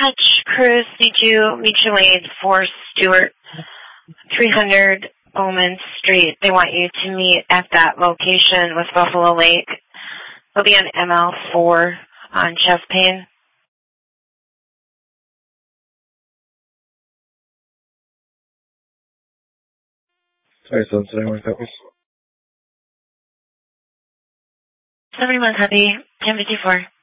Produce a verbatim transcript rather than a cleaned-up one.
Hutch Cruise mutual, mutual aid for Stewart, three hundred Bowman Street. They want you to meet at that location with Buffalo Lake. It'll be on M L four on Chespain. Sorry, so seventy-one copies. seventy-one copy, ten fifty-four.